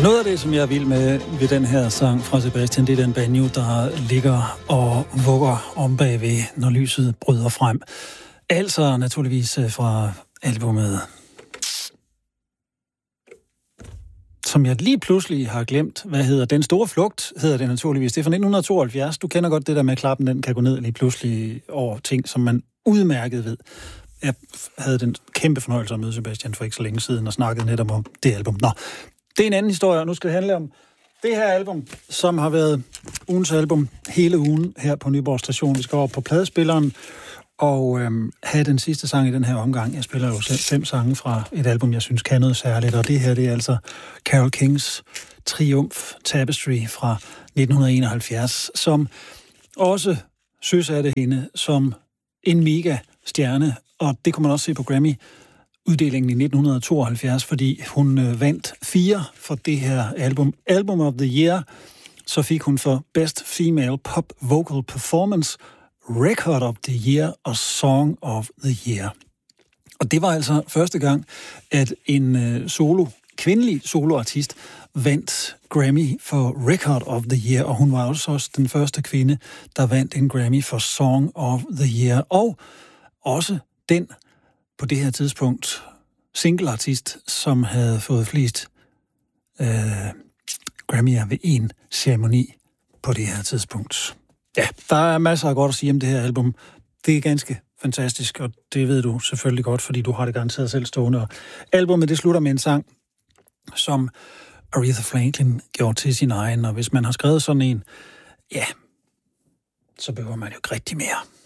Noget af det, som jeg er vild med ved den her sang fra Sebastian, det er den banjo, der ligger og vugger om bagved, når lyset bryder frem. Altså naturligvis fra albumet, som jeg lige pludselig har glemt. Hvad hedder Den Store Flugt, hedder det naturligvis. Det er fra 1972. Du kender godt det der med, at klappen den kan gå ned lige pludselig over ting, som man udmærket ved. Jeg havde den kæmpe fornøjelse at møde Sebastian for ikke så længe siden og snakkede netop om det album. Nå, det er en anden historie, og nu skal det handle om det her album, som har været ugens album hele ugen her på Nyborg Station. Vi skal over på pladespilleren og have den sidste sang i den her omgang. Jeg spiller jo selv 5 sange fra et album, jeg synes kan noget særligt, og det her, det er altså Carole Kings Triumph Tapestry fra 1971, som også søsatte hende som en mega stjerne, og det kunne man også se på Grammy-uddelingen i 1972, fordi hun vandt 4 for det her album. Album of the Year, så fik hun for Best Female Pop Vocal Performance, Record of the Year og Song of the Year. Og det var altså første gang, at en kvindelig soloartist vandt Grammy for Record of the Year, og hun var også den første kvinde, der vandt en Grammy for Song of the Year, og også den på det her tidspunkt singleartist, som havde fået flest Grammy'er ved en ceremoni på det her tidspunkt. Ja, der er masser af godt at sige om det her album. Det er ganske fantastisk, og det ved du selvfølgelig godt, fordi du har det garanteret selv stående. Og albumet, det slutter med en sang, som Aretha Franklin gjorde til sin egen, og hvis man har skrevet sådan en, ja, så behøver man jo ikke rigtig mere.